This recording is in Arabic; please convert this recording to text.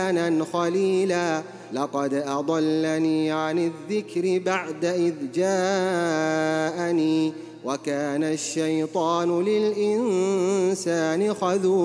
إنسانا خليلا لقد أضلني عن الذكر بعد إذ جاءني وكان الشيطان للإنسان خذولا.